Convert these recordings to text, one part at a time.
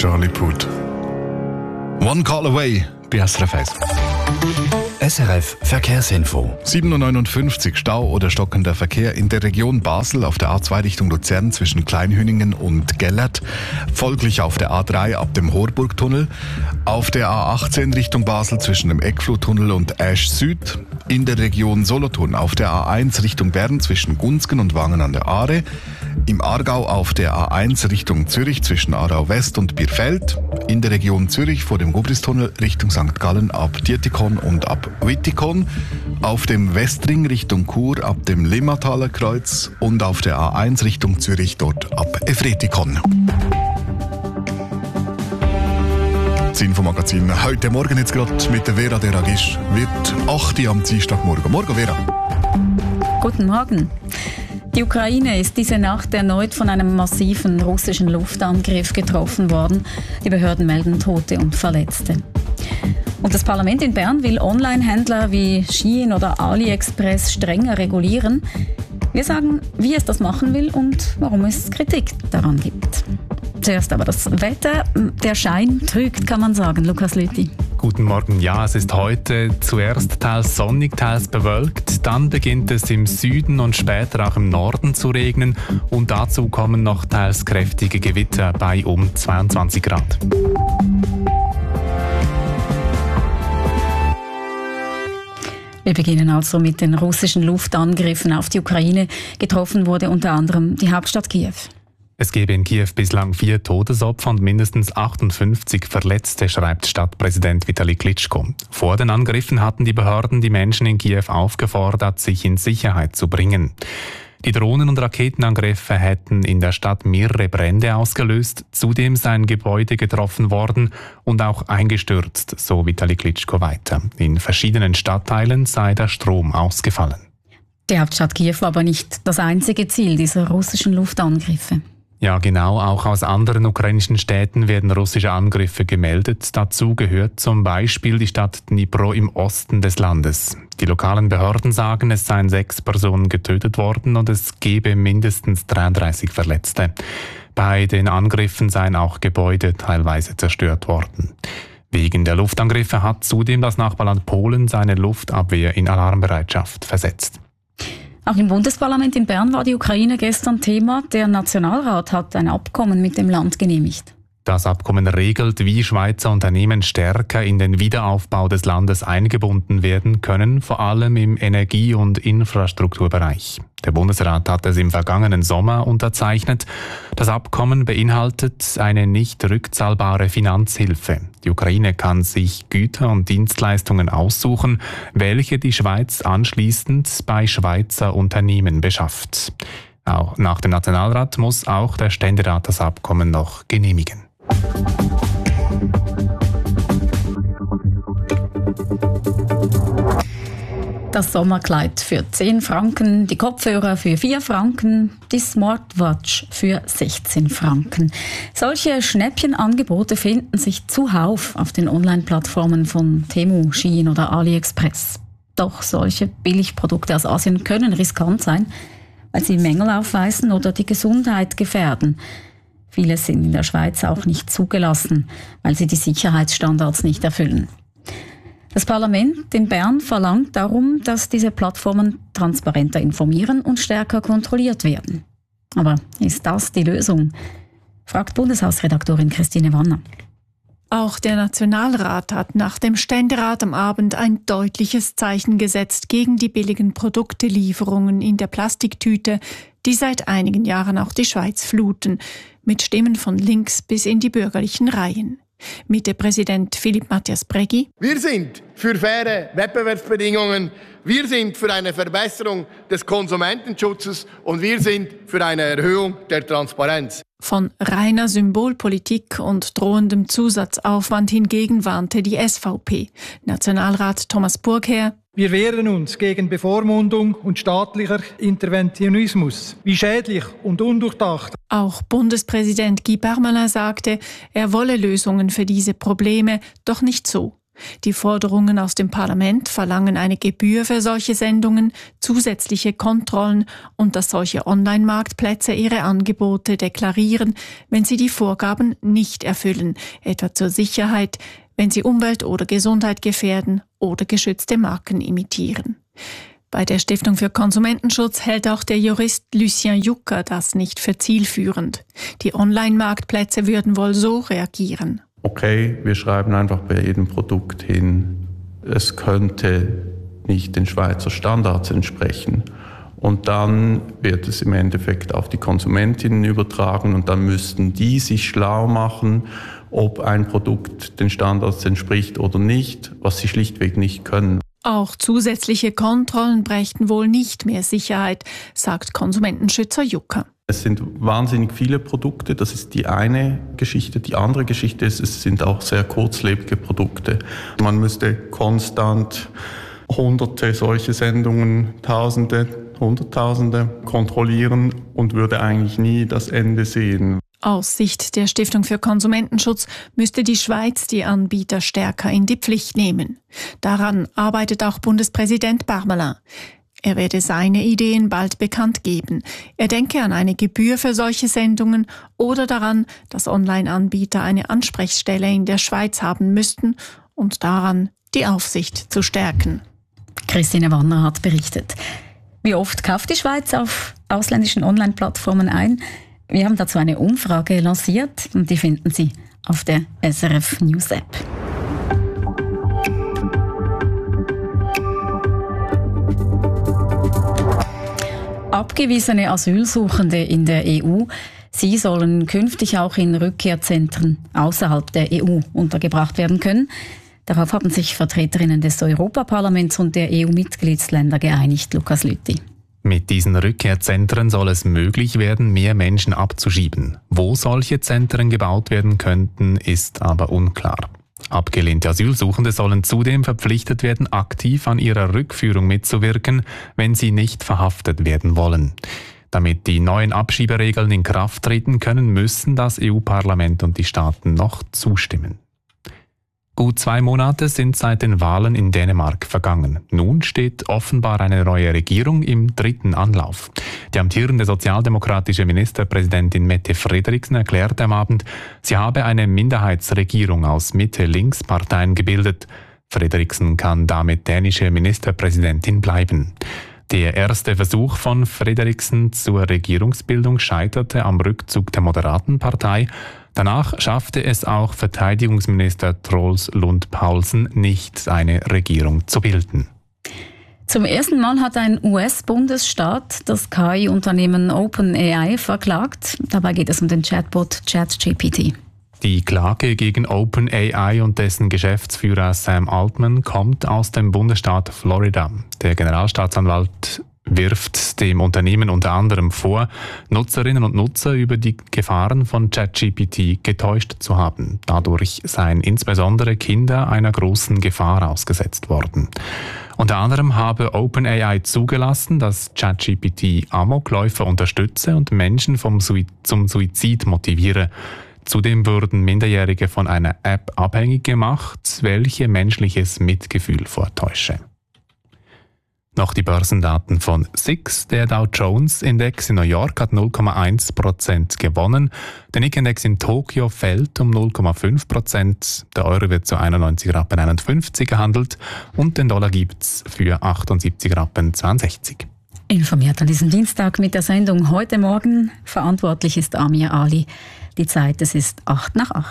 Charlie Puth. One Call Away bei SRF 1. SRF Verkehrsinfo. 7:59 Uhr Stau oder stockender Verkehr in der Region Basel auf der A2 Richtung Luzern zwischen Kleinhüningen und Gellert. Folglich auf der A3 ab dem Horburgtunnel. Auf der A18 Richtung Basel zwischen dem Eckfluttunnel und Asch Süd. In der Region Solothurn auf der A1 Richtung Bern zwischen Gunzgen und Wangen an der Aare. Im Aargau auf der A1 Richtung Zürich zwischen Aarau West und Bierfeld. In der Region Zürich vor dem Gubristunnel Richtung St. Gallen ab Dietikon und ab Wittikon. Auf dem Westring Richtung Chur ab dem Limmataler Kreuz. Und auf der A1 Richtung Zürich dort ab Efretikon. Das Infomagazin heute Morgen jetzt gerade mit der Vera Deragisch wird 8 Uhr am Dienstagmorgen. Morgen, Vera. Guten Morgen. Die Ukraine ist diese Nacht erneut von einem massiven russischen Luftangriff getroffen worden. Die Behörden melden Tote und Verletzte. Und das Parlament in Bern will Online-Händler wie Shein oder AliExpress strenger regulieren. Wir sagen, wie es das machen will und warum es Kritik daran gibt. Zuerst aber das Wetter. Der Schein trügt, kann man sagen. Lukas Lüthi. Guten Morgen. Ja, es ist heute zuerst teils sonnig, teils bewölkt. Dann beginnt es im Süden und später auch im Norden zu regnen. Und dazu kommen noch teils kräftige Gewitter bei um 22 Grad. Wir beginnen also mit den russischen Luftangriffen auf die Ukraine. Getroffen wurde unter anderem die Hauptstadt Kiew. Es gebe in Kiew bislang 4 Todesopfer und mindestens 58 Verletzte, schreibt Stadtpräsident Vitali Klitschko. Vor den Angriffen hatten die Behörden die Menschen in Kiew aufgefordert, sich in Sicherheit zu bringen. Die Drohnen- und Raketenangriffe hätten in der Stadt mehrere Brände ausgelöst. Zudem sei ein Gebäude getroffen worden und auch eingestürzt, so Vitali Klitschko weiter. In verschiedenen Stadtteilen sei der Strom ausgefallen. Die Hauptstadt Kiew war aber nicht das einzige Ziel dieser russischen Luftangriffe. Ja, genau. Auch aus anderen ukrainischen Städten werden russische Angriffe gemeldet. Dazu gehört zum Beispiel die Stadt Dnipro im Osten des Landes. Die lokalen Behörden sagen, es seien 6 Personen getötet worden und es gebe mindestens 33 Verletzte. Bei den Angriffen seien auch Gebäude teilweise zerstört worden. Wegen der Luftangriffe hat zudem das Nachbarland Polen seine Luftabwehr in Alarmbereitschaft versetzt. Auch im Bundesparlament in Bern war die Ukraine gestern Thema. Der Nationalrat hat ein Abkommen mit dem Land genehmigt. Das Abkommen regelt, wie Schweizer Unternehmen stärker in den Wiederaufbau des Landes eingebunden werden können, vor allem im Energie- und Infrastrukturbereich. Der Bundesrat hat es im vergangenen Sommer unterzeichnet. Das Abkommen beinhaltet eine nicht rückzahlbare Finanzhilfe. Die Ukraine kann sich Güter und Dienstleistungen aussuchen, welche die Schweiz anschließend bei Schweizer Unternehmen beschafft. Auch nach dem Nationalrat muss auch der Ständerat das Abkommen noch genehmigen. Das Sommerkleid für 10 Franken, die Kopfhörer für 4 Franken, die Smartwatch für 16 Franken. Solche Schnäppchenangebote finden sich zuhauf auf den Online-Plattformen von Temu, Shein oder AliExpress. Doch solche Billigprodukte aus Asien können riskant sein, weil sie Mängel aufweisen oder die Gesundheit gefährden. Viele sind in der Schweiz auch nicht zugelassen, weil sie die Sicherheitsstandards nicht erfüllen. Das Parlament in Bern verlangt darum, dass diese Plattformen transparenter informieren und stärker kontrolliert werden. Aber ist das die Lösung? Fragt Bundeshausredaktorin Christine Wanner. Auch der Nationalrat hat nach dem Ständerat am Abend ein deutliches Zeichen gesetzt gegen die billigen Produktelieferungen in der Plastiktüte, die seit einigen Jahren auch die Schweiz fluten, mit Stimmen von links bis in die bürgerlichen Reihen. Mitte-Präsident Philipp Matthias Brägi. Wir sind für faire Wettbewerbsbedingungen, wir sind für eine Verbesserung des Konsumentenschutzes und wir sind für eine Erhöhung der Transparenz. Von reiner Symbolpolitik und drohendem Zusatzaufwand hingegen warnte die SVP. Nationalrat Thomas Burgherr. Wir wehren uns gegen Bevormundung und staatlicher Interventionismus. Wie schädlich und undurchdacht. Auch Bundespräsident Guy Parmelin sagte, er wolle Lösungen für diese Probleme, doch nicht so, Die Forderungen aus dem Parlament verlangen eine Gebühr für solche Sendungen, zusätzliche Kontrollen und dass solche Online-Marktplätze ihre Angebote deklarieren, wenn sie die Vorgaben nicht erfüllen, etwa zur Sicherheit, wenn sie Umwelt oder Gesundheit gefährden oder geschützte Marken imitieren. Bei der Stiftung für Konsumentenschutz hält auch der Jurist Lucien Jucker das nicht für zielführend. Die Online-Marktplätze würden wohl so reagieren. Okay, wir schreiben einfach bei jedem Produkt hin, es könnte nicht den Schweizer Standards entsprechen. Und dann wird es im Endeffekt auf die Konsumentinnen übertragen und dann müssten die sich schlau machen, ob ein Produkt den Standards entspricht oder nicht, was sie schlichtweg nicht können. Auch zusätzliche Kontrollen brächten wohl nicht mehr Sicherheit, sagt Konsumentenschützer Jucker. Es sind wahnsinnig viele Produkte, das ist die eine Geschichte. Die andere Geschichte ist, es sind auch sehr kurzlebige Produkte. Man müsste konstant Hunderte solche Sendungen, Tausende, Hunderttausende kontrollieren und würde eigentlich nie das Ende sehen. Aus Sicht der Stiftung für Konsumentenschutz müsste die Schweiz die Anbieter stärker in die Pflicht nehmen. Daran arbeitet auch Bundespräsident Parmelin. Er werde seine Ideen bald bekannt geben. Er denke an eine Gebühr für solche Sendungen oder daran, dass Online-Anbieter eine Ansprechstelle in der Schweiz haben müssten und daran, die Aufsicht zu stärken. Christine Wanner hat berichtet. Wie oft kauft die Schweiz auf ausländischen Online-Plattformen ein? Wir haben dazu eine Umfrage lanciert und die finden Sie auf der SRF News App. Abgewiesene Asylsuchende in der EU, sie sollen künftig auch in Rückkehrzentren außerhalb der EU untergebracht werden können. Darauf haben sich Vertreterinnen des Europaparlaments und der EU-Mitgliedsländer geeinigt, Lukas Lüthi. Mit diesen Rückkehrzentren soll es möglich werden, mehr Menschen abzuschieben. Wo solche Zentren gebaut werden könnten, ist aber unklar. Abgelehnte Asylsuchende sollen zudem verpflichtet werden, aktiv an ihrer Rückführung mitzuwirken, wenn sie nicht verhaftet werden wollen. Damit die neuen Abschieberegeln in Kraft treten können, müssen das EU-Parlament und die Staaten noch zustimmen. Gut 2 Monate sind seit den Wahlen in Dänemark vergangen. Nun steht offenbar eine neue Regierung im 3. Anlauf. Die amtierende sozialdemokratische Ministerpräsidentin Mette Frederiksen erklärte am Abend, sie habe eine Minderheitsregierung aus Mitte-Links-Parteien gebildet. Frederiksen kann damit dänische Ministerpräsidentin bleiben. Der erste Versuch von Frederiksen zur Regierungsbildung scheiterte am Rückzug der Moderatenpartei. Danach schaffte es auch Verteidigungsminister Troels Lund Poulsen nicht, eine Regierung zu bilden. Zum ersten Mal hat ein US-Bundesstaat das KI-Unternehmen OpenAI verklagt. Dabei geht es um den Chatbot ChatGPT. Die Klage gegen OpenAI und dessen Geschäftsführer Sam Altman kommt aus dem Bundesstaat Florida. Der Generalstaatsanwalt wirft dem Unternehmen unter anderem vor, Nutzerinnen und Nutzer über die Gefahren von ChatGPT getäuscht zu haben. Dadurch seien insbesondere Kinder einer großen Gefahr ausgesetzt worden. Unter anderem habe OpenAI zugelassen, dass ChatGPT Amokläufer unterstütze und Menschen zum Suizid motiviere. Zudem würden Minderjährige von einer App abhängig gemacht, welche menschliches Mitgefühl vortäusche. Noch die Börsendaten von SIX. Der Dow Jones Index in New York hat 0,1% gewonnen. Der Nikkei-Index in Tokio fällt um 0,5%. Der Euro wird zu 91,51 Rappen gehandelt und den Dollar gibt's für 78,62 Rappen. Informiert an diesem Dienstag mit der Sendung «Heute Morgen». Verantwortlich ist Amir Ali. Die Zeit, es ist 7:08.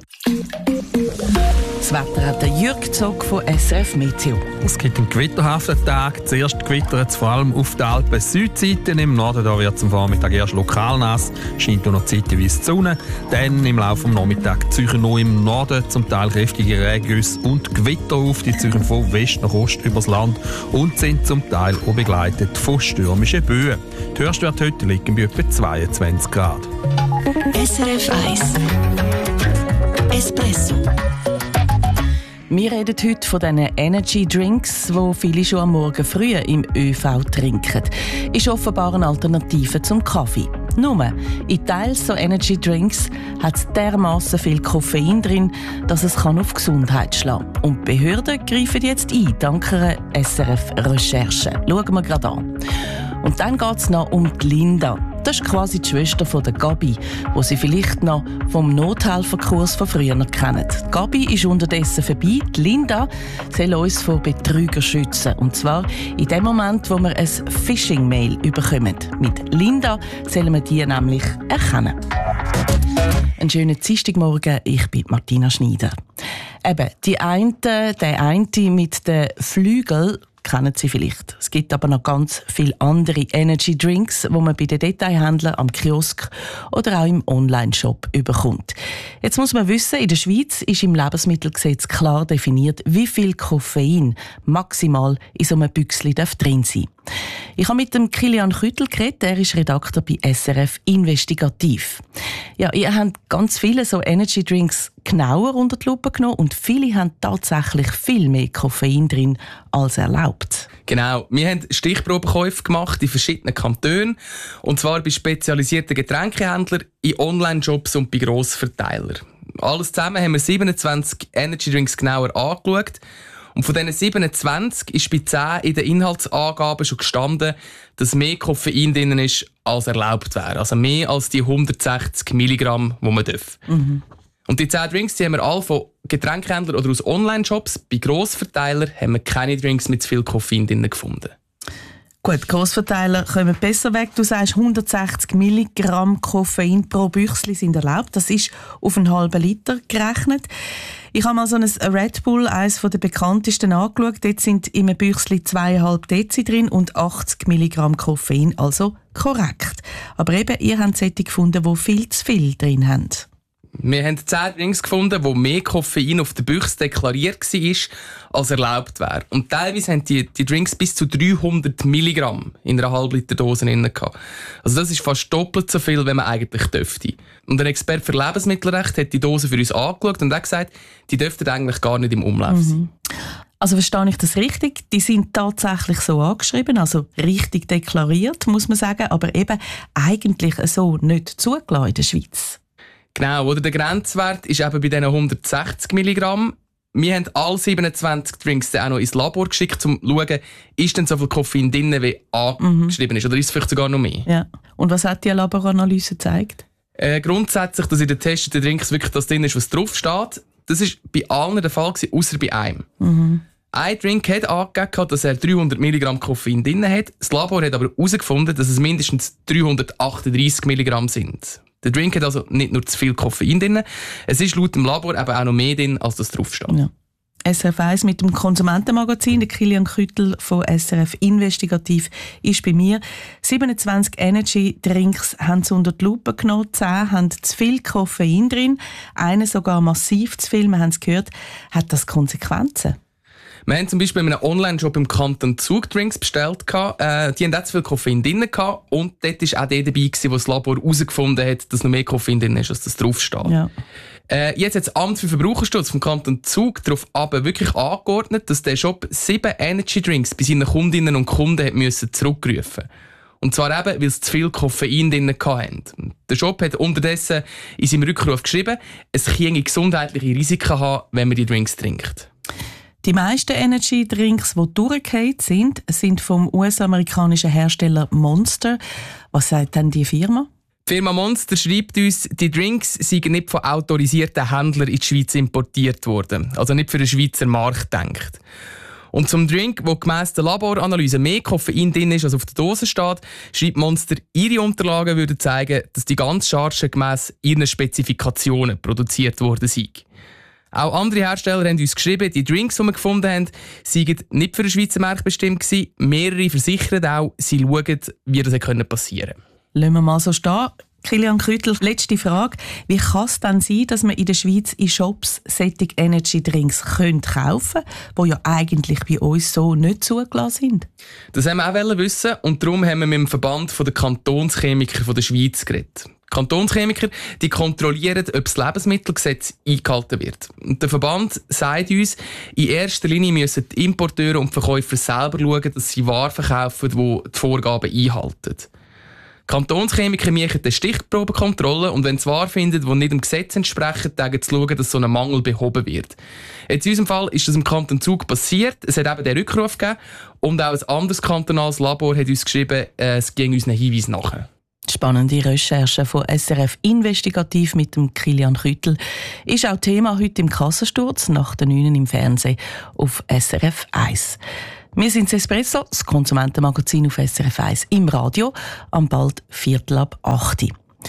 Das Wetter hat der Jürg Zog von SRF Meteo. Es gibt einen gewitterhaften Tag. Zuerst gewittert es vor allem auf der Alpen-Südseite. Im Norden wird es am Vormittag erst lokal nass. Scheint nur noch zeitweise die Sonne. Dann im Laufe des Nachmittags ziehen noch im Norden zum Teil kräftige Regengüsse und Gewitter auf. Die ziehen von West nach Ost übers Land und sind zum Teil auch begleitet von stürmischen Böen. Die Höchstwerte heute liegen bei etwa 22 Grad. SRF 1 Espresso. Wir reden heute von diesen Energy Drinks, die viele schon am Morgen früh im ÖV trinken. Ist offenbar eine Alternative zum Kaffee. Nur, in Teils so Energy Drinks hat es dermassen viel Koffein drin, dass es auf Gesundheit schlagen kann. Und die Behörden greifen jetzt ein, dank einer SRF-Recherche. Schauen wir gerade an. Und dann geht es noch um die Linda. Das ist quasi die Schwester von der Gabi, die Sie vielleicht noch vom Nothelferkurs von früher kennen. Die Gabi ist unterdessen vorbei. Die Linda soll uns vor Betrügern schützen. Und zwar in dem Moment, wo wir ein Phishing-Mail bekommen. Mit Linda sollen wir die nämlich erkennen. Einen schönen Dienstagmorgen, ich bin Martina Schneider. Eben, der eine mit den Flügeln, kennen Sie vielleicht. Es gibt aber noch ganz viele andere Energy Drinks, die man bei den Detailhändlern am Kiosk oder auch im Online-Shop bekommt. Jetzt muss man wissen, in der Schweiz ist im Lebensmittelgesetz klar definiert, wie viel Koffein maximal in so einem Büchsli drin sein darf. Ich habe mit dem Kilian Küttel geredet, er ist Redakteur bei SRF Investigativ. Ja, ihr habt ganz viele so Energy Drinks genauer unter die Lupe genommen und viele haben tatsächlich viel mehr Koffein drin als erlaubt. Genau, wir haben Stichprobenkäufe gemacht in verschiedenen Kantonen, und zwar bei spezialisierten Getränkehändlern, in Online-Shops und bei Grossverteilern. Alles zusammen haben wir 27 Energy Drinks genauer angeschaut. Und von diesen 27 ist bei 10 in den Inhaltsangaben schon gestanden, dass mehr Koffein drin ist, als erlaubt wäre. Also mehr als die 160 Milligramm, die man darf. Mhm. Und die 10 Drinks, die haben wir alle von Getränkehändlern oder aus Online-Shops. Bei Grossverteilern haben wir keine Drinks mit zu viel Koffein drin gefunden. Gut, Grossverteiler kommen besser weg. Du sagst, 160 Milligramm Koffein pro Büchsli sind erlaubt. Das ist auf einen halben Liter gerechnet. Ich habe mal so ein Red Bull, eines der bekanntesten, angeschaut. Dort sind in einem Büchsli 2,5 Dezi drin und 80 Milligramm Koffein, also korrekt. Aber eben, ihr habt solche gefunden, die viel zu viel drin haben. Wir haben 10 Drinks gefunden, wo mehr Koffein auf der Büchse deklariert war, als erlaubt wäre. Und teilweise haben die Drinks bis zu 300 Milligramm in einer Halbliterdose drin gehabt. Also das ist fast doppelt so viel, wie man eigentlich dürfte. Und ein Experte für Lebensmittelrecht hat die Dose für uns angeschaut und hat gesagt, die dürften eigentlich gar nicht im Umlauf sein. Also verstehe ich das richtig? Die sind tatsächlich so angeschrieben, also richtig deklariert, muss man sagen, aber eben eigentlich so nicht zugelassen in der Schweiz. Genau, oder der Grenzwert ist eben bei diesen 160 Milligramm. Wir haben alle 27 Drinks dann auch noch ins Labor geschickt, um zu schauen, ist denn so viel Koffein drin, wie angeschrieben ist, oder ist es vielleicht sogar noch mehr? Ja. Und was hat die Laboranalyse gezeigt? Grundsätzlich, dass in den getesteten Drinks wirklich das drin ist, was drauf steht. Das war bei allen der Fall, außer bei einem. Ein Drink hat angegeben, dass er 300 Milligramm Koffein drin hat. Das Labor hat aber herausgefunden, dass es mindestens 338 Milligramm sind. Der Drink hat also nicht nur zu viel Koffein drin, es ist laut dem Labor eben auch noch mehr drin, als das draufsteht. Ja. SRF 1 mit dem Konsumentenmagazin, der Kilian Küttel von SRF Investigativ ist bei mir. 27 Energy Drinks haben sie unter die Lupe genommen, 10 haben zu viel Koffein drin, einer sogar massiv zu viel, wir haben es gehört. Hat das Konsequenzen? Wir haben zum Beispiel in einem Online-Shop im Kanton Zug Drinks bestellt. Die haben auch zu viel Koffein drin und dort war auch der dabei, wo das Labor herausgefunden hat, dass noch mehr Koffein drin ist, als das draufsteht. Ja. Jetzt hat das Amt für Verbraucherschutz vom Kanton Zug darauf aber wirklich angeordnet, dass der Shop 7 Energy Drinks bei seinen Kundinnen und Kunden hat müssen zurückrufen. Und zwar eben, weil sie zu viel Koffein drin hatten. Der Shop hat unterdessen in seinem Rückruf geschrieben, es könnte gesundheitliche Risiken haben, wenn man die Drinks trinkt. Die meisten Energy-Drinks, die durchgefallen sind vom US-amerikanischen Hersteller Monster. Was sagt denn die Firma? Die Firma Monster schreibt uns, die Drinks seien nicht von autorisierten Händlern in die Schweiz importiert worden. Also nicht für den Schweizer Markt gedacht. Und zum Drink, wo gemäss der Laboranalyse mehr Koffein drin ist, als auf der Dose steht, schreibt Monster, ihre Unterlagen würden zeigen, dass die ganze Charge gemäss ihren Spezifikationen produziert worden sei. Auch andere Hersteller haben uns geschrieben, die Drinks, die wir gefunden haben, seien nicht für den Schweizer Markt bestimmt gewesen. Mehrere versichern auch, sie schauen, wie das passieren konnte. Lassen wir mal so stehen. Kilian Küttel, letzte Frage. Wie kann es denn sein, dass man in der Schweiz in Shops solche Energy Drinks kaufen können, die ja eigentlich bei uns so nicht zugelassen sind? Das haben wir auch wissen und darum haben wir mit dem Verband der Kantonschemiker der Schweiz geredet. Kantonschemiker, die kontrollieren, ob das Lebensmittelgesetz eingehalten wird. Und der Verband sagt uns, in erster Linie müssen die Importeure und die Verkäufer selber schauen, dass sie Waren verkaufen, die die Vorgaben einhalten. Kantonschemiker machen eine Stichprobenkontrolle und wenn sie wahr finden, die nicht dem Gesetz entsprechen, dann zu schauen, dass so ein Mangel behoben wird. Jetzt in unserem Fall ist das im Kanton Zug passiert. Es hat eben den Rückruf gegeben und auch ein anderes kantonales Labor hat uns geschrieben, es ging unseren Hinweis nachher. Spannende Recherche von SRF Investigativ mit dem Kilian Küttel ist auch Thema heute im Kassensturz nach der 9 im Fernsehen auf SRF 1. Wir sind das Espresso, das Konsumentenmagazin auf SRF 1 im Radio, am bald 7:45.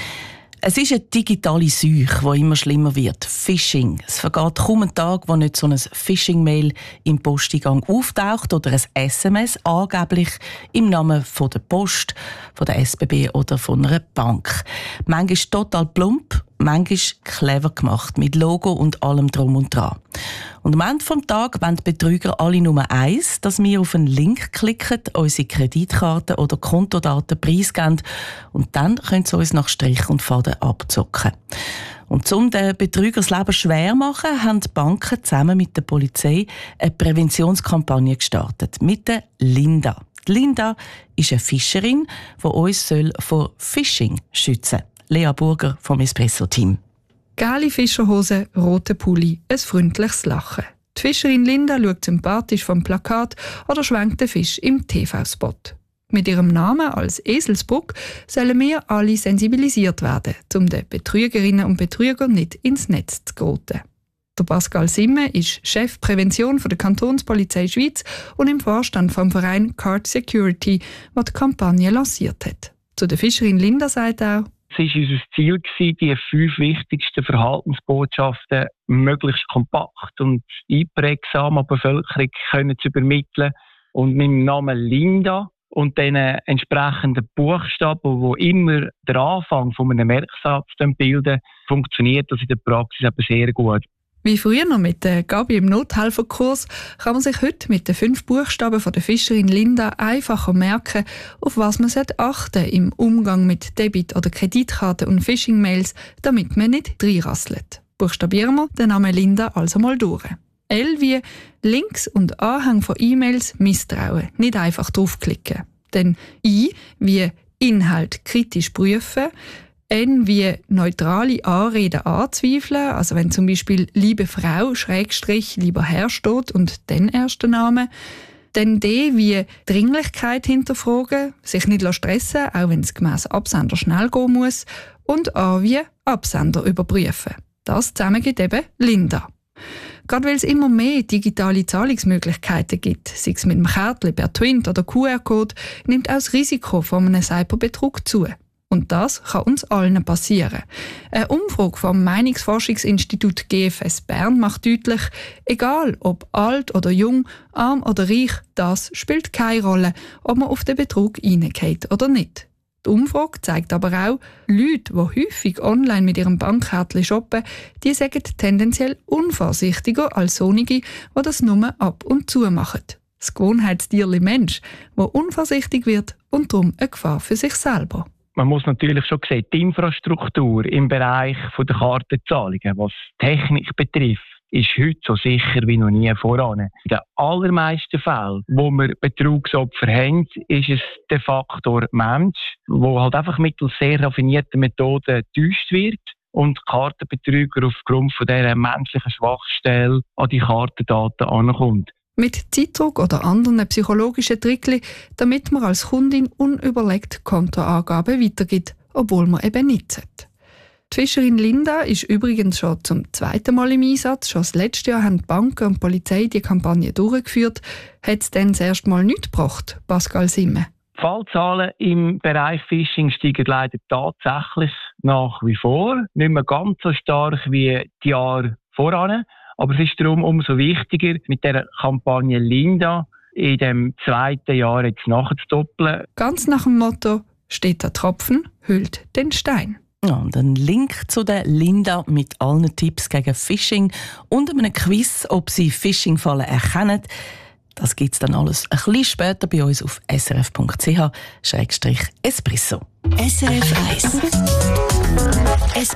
Es ist eine digitale Seuche, die immer schlimmer wird. Phishing. Es vergeht kaum ein Tag, wo nicht so ein Phishing-Mail im Posteingang auftaucht oder ein SMS angeblich im Namen von der Post, von der SBB oder von einer Bank. Manchmal total plump, manchmal clever gemacht, mit Logo und allem drum und dran. Und am Ende des Tages wollen die Betrüger alle nur eins, dass wir auf einen Link klicken, unsere Kreditkarten oder Kontodaten preisgeben und dann können sie uns nach Strich und Faden abzocken. Und um den Betrügern das Leben schwer zu machen, haben die Banken zusammen mit der Polizei eine Präventionskampagne gestartet mit der Linda. Die Linda ist eine Fischerin, die uns vor Phishing schützen soll. Lea Burger vom Espresso-Team. Gelbe Fischerhose, roter Pulli, ein freundliches Lachen. Die Fischerin Linda schaut sympathisch vom Plakat oder schwenkt den Fisch im TV-Spot. Mit ihrem Namen als Eselsbrücke sollen wir alle sensibilisiert werden, um den Betrügerinnen und Betrügern nicht ins Netz zu geraten. Der Pascal Simme ist Chef Prävention der Kantonspolizei Schweiz und im Vorstand vom Verein Card Security, der die Kampagne lanciert hat. Zu der Fischerin Linda sagt auch: Es war unser Ziel, die 5 wichtigsten Verhaltensbotschaften möglichst kompakt und einprägsam an die Bevölkerung zu übermitteln. Und mit dem Namen Linda und den entsprechenden Buchstaben, die immer den Anfang von einem Merksatz bilden, funktioniert das in der Praxis eben sehr gut. Wie früher noch mit der Gabi im Nothelferkurs kann man sich heute mit den 5 Buchstaben von der Fischerin Linda einfacher merken, auf was man achten im Umgang mit Debit- oder Kreditkarten und Phishing-Mails, damit man nicht reinrasselt. Buchstabieren wir den Namen Linda also mal durch. L wie Links und Anhang von E-Mails misstrauen, nicht einfach draufklicken. Dann I wie Inhalt kritisch prüfen. N wie neutrale Anreden anzweifeln, also wenn zum Beispiel «liebe Frau» / «lieber Herr» steht und dann erster Name. Dann D wie Dringlichkeit hinterfragen, sich nicht stressen, auch wenn es gemäss Absender schnell gehen muss. Und A wie Absender überprüfen. Das zusammen gibt eben Linda. Gerade weil es immer mehr digitale Zahlungsmöglichkeiten gibt, sei es mit dem Kärtchen per Twint oder QR-Code, nimmt auch das Risiko von einem Cyberbetrug zu. Und das kann uns allen passieren. Eine Umfrage vom Meinungsforschungsinstitut GFS Bern macht deutlich, egal ob alt oder jung, arm oder reich, das spielt keine Rolle, ob man auf den Betrug reingeht oder nicht. Die Umfrage zeigt aber auch, Leute, die häufig online mit ihrem Bankkärtchen shoppen, die sind tendenziell unvorsichtiger als solche, die das nur ab und zu machen. Das Gewohnheitstierli Mensch, der unvorsichtig wird und darum eine Gefahr für sich selber. Man muss natürlich schon sehen, die Infrastruktur im Bereich der Kartenzahlungen, was Technik betrifft, ist heute so sicher wie noch nie voran. In den allermeisten Fällen, wo wir Betrugsopfer haben, ist es de facto Mensch, der halt einfach mittels sehr raffinierten Methoden getäuscht wird und Kartenbetrüger aufgrund von dieser menschlichen Schwachstelle an die Kartendaten ankommt. Mit Zeitdruck oder anderen psychologischen Trickli, damit man als Kundin unüberlegt Kontoangaben weitergibt, obwohl man eben nicht sollte. Die Fischerin Linda ist übrigens schon zum 2. Mal im Einsatz. Schon das letzte Jahr haben die Banken und die Polizei die Kampagne durchgeführt. Hat es dann das erste Mal nichts gebracht, Pascal Simme? Die Fallzahlen im Bereich Phishing steigen leider tatsächlich nach wie vor. Nicht mehr ganz so stark wie die Jahre voran. Aber es ist darum umso wichtiger, mit der Kampagne Linda in dem 2. Jahr jetzt nachzudoppeln. Ganz nach dem Motto: steht der Tropfen, hüllt den Stein. Ja, und ein Link zu der Linda mit allen Tipps gegen Phishing und einem Quiz, ob Sie Phishing-Fallen erkennen. Das gibt es dann alles ein bisschen später bei uns auf srf.ch/espresso. SRF 1